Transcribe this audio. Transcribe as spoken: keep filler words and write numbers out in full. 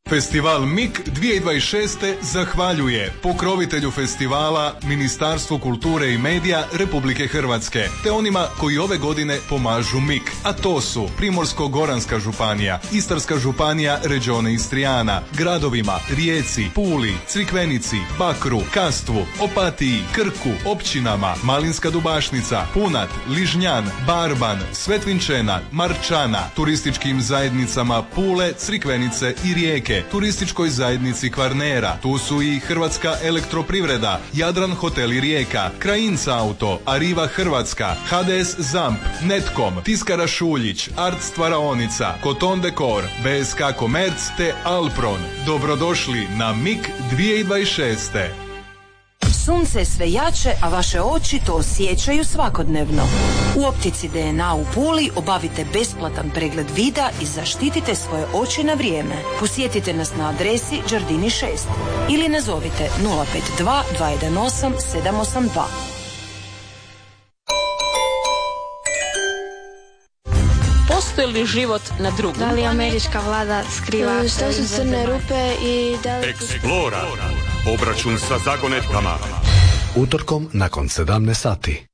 Festival M I K dvije tisuće dvadeset šeste zahvaljuje pokrovitelju festivala Ministarstvu kulture i medija Republike Hrvatske te onima koji ove godine pomažu M I K, a to su Primorsko-goranska županija, Istarska županija Regione Istrijana, gradovima Rijeci, Puli, Crikvenici, Bakru, Kastvu, Opatiji, Krku, općinama Malinska Dubašnica, Punat, Ližnjan, Barban, Svetvinčena, Marčana, turističkim zajednicama Pule, Crikvenice i Rijeke, turističkoj zajednici Kvarnera. Tu su i Hrvatska elektroprivreda, Jadran hoteli Rijeka, Krajinca auto, Arriva Hrvatska, H D S Zamp, Netkom, Tiskara Šuljić, Art stvaraonica, Koton Dekor, B S K Komerc te Alpron. Dobrodošli na M I K dvije tisuće dvadeset šeste. Sunce je sve jače, a vaše oči to osjećaju svakodnevno. U optici D N A u Puli obavite besplatan pregled vida i zaštitite svoje oči na vrijeme. Posjetite nas na adresi Đardini šest ili nazovite nula pet dva dva jedan osam sedam osam dva. Postoji li život na drugom? Da li američka vlada skriva? Što su crne rupe i da li... Eksplora. Obračun sa zagonetkama. Utorkom nakon sedamnaest sati.